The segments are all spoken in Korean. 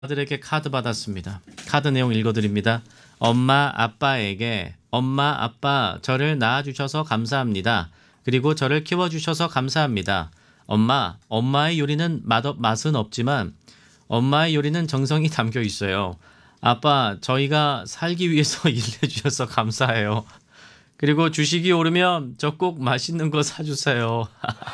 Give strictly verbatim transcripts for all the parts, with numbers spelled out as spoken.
아들에게 카드 받았습니다. 카드 내용 읽어드립니다. 엄마 아빠에게 엄마 아빠 저를 낳아주셔서 감사합니다. 그리고 저를 키워주셔서 감사합니다. 엄마 엄마의 요리는 맛, 맛은 없지만 엄마의 요리는 정성이 담겨 있어요. 아빠 저희가 살기 위해서 일해주셔서 감사해요. 그리고 주식이 오르면 저 꼭 맛있는 거 사주세요.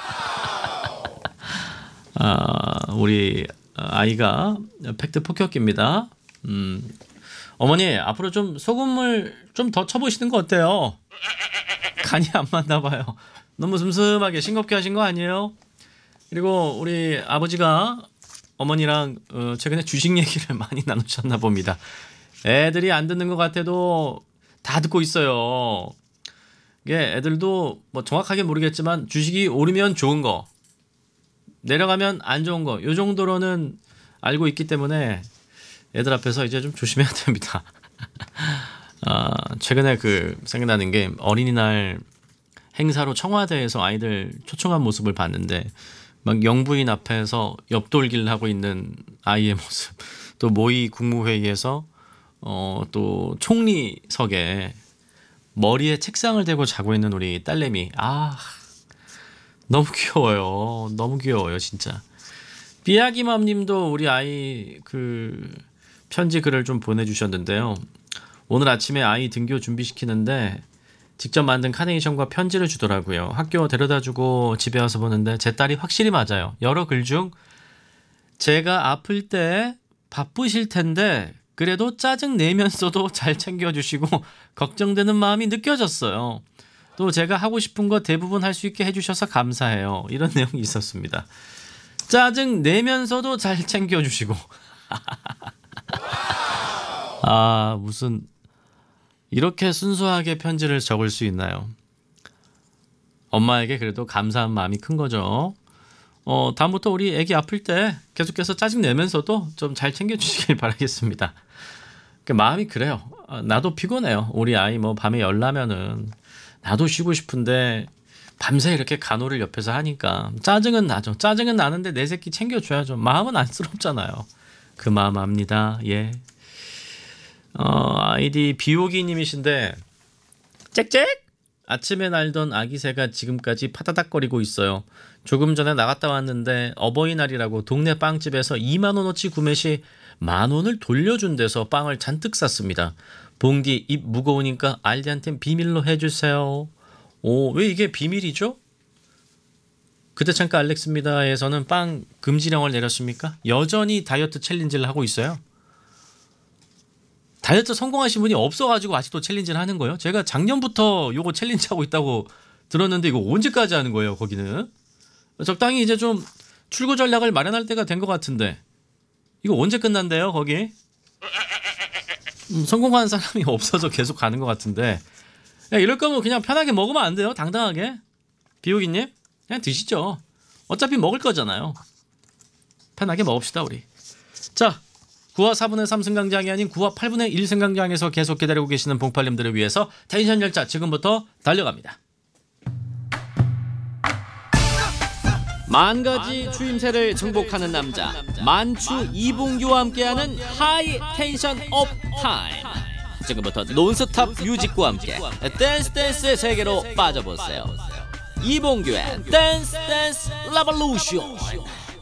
아, 우리 아이가 팩트 폭격기입니다. 음, 어머니 앞으로 좀 소금을 좀 더 쳐보시는 거 어때요? 간이 안 맞나 봐요. 너무 슴슴하게 싱겁게 하신 거 아니에요? 그리고 우리 아버지가 어머니랑 어, 최근에 주식 얘기를 많이 나누셨나 봅니다. 애들이 안 듣는 것 같아도 다 듣고 있어요. 이게 애들도 뭐 정확하게 모르겠지만 주식이 오르면 좋은 거, 내려가면 안 좋은 거, 요 정도로는 알고 있기 때문에 애들 앞에서 이제 좀 조심해야 됩니다. 아, 최근에 그 생각나는 게 어린이날 행사로 청와대에서 아이들 초청한 모습을 봤는데 막 영부인 앞에서 옆돌기를 하고 있는 아이의 모습, 또 모의 국무회의에서 어, 또 총리석에 머리에 책상을 대고 자고 있는 우리 딸내미, 아 너무 귀여워요. 너무 귀여워요, 진짜. 삐약이맘님도 우리 아이 그 편지 글을 좀 보내주셨는데요. 오늘 아침에 아이 등교 준비시키는데 직접 만든 카네이션과 편지를 주더라고요. 학교 데려다주고 집에 와서 보는데 제 딸이 확실히 맞아요. 여러 글 중 제가 아플 때 바쁘실 텐데 그래도 짜증 내면서도 잘 챙겨주시고 걱정되는 마음이 느껴졌어요. 또 제가 하고 싶은 거 대부분 할 수 있게 해주셔서 감사해요. 이런 내용이 있었습니다. 짜증 내면서도 잘 챙겨주시고 아 무슨 이렇게 순수하게 편지를 적을 수 있나요? 엄마에게 그래도 감사한 마음이 큰 거죠. 어, 다음부터 우리 애기 아플 때 계속해서 짜증 내면서도 좀 잘 챙겨주시길 바라겠습니다. 그 마음이 그래요. 나도 피곤해요. 우리 아이 뭐 밤에 열나면은 나도 쉬고 싶은데 밤새 이렇게 간호를 옆에서 하니까 짜증은 나죠. 짜증은 나는데 내 새끼 챙겨줘야죠. 마음은 안쓰럽잖아요. 그 마음 압니다. 예. 어, 아이디 비오기님이신데 짹짹 아침에 날던 아기 새가 지금까지 파다닥거리고 있어요. 조금 전에 나갔다 왔는데 어버이날이라고 동네 빵집에서 이만 원어치 구매 시 만 원을 돌려준 데서 빵을 잔뜩 샀습니다. 봉디 입 무거우니까 알디한텐 비밀로 해주세요. 오, 왜 이게 비밀이죠? 그때 잠깐 알렉스입니다에서는 빵 금지령을 내렸습니까? 여전히 다이어트 챌린지를 하고 있어요. 다이어트 성공하신 분이 없어가지고 아직도 챌린지를 하는 거예요? 제가 작년부터 요거 챌린지 하고 있다고 들었는데 이거 언제까지 하는 거예요? 거기는 적당히 이제 좀 출구 전략을 마련할 때가 된 것 같은데 이거 언제 끝난대요? 거기 음, 성공한 사람이 없어서 계속 가는 것 같은데 야, 이럴 거면 그냥 편하게 먹으면 안 돼요? 당당하게 비오기님 그냥 드시죠. 어차피 먹을 거잖아요. 편하게 먹읍시다 우리. 자, 구와 사분의 삼 승강장이 아닌 구와 팔분의 일 승강장에서 계속 기다리고 계시는 봉팔님들을 위해서 텐션 열차 지금부터 달려갑니다. 만가지 추임새를 정복하는 남자 만추 이봉규와 함께하는 하이 텐션 업 타임. 지금부터 논스톱 뮤직과 함께 댄스 댄스의 세계로 빠져보세요. 이봉규의 댄스 댄스 레볼루션.